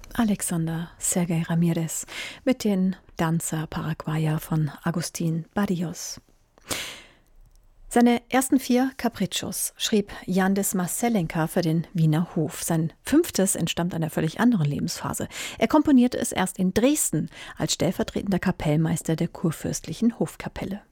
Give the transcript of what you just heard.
Alexander Sergei Ramirez mit den Danza Paraguaya von Agustín Barrios. Seine ersten 4 Capriccios schrieb Yándis Marcellenka für den Wiener Hof. Sein 5. entstammt einer völlig anderen Lebensphase. Er komponierte es erst in Dresden als stellvertretender Kapellmeister der kurfürstlichen Hofkapelle.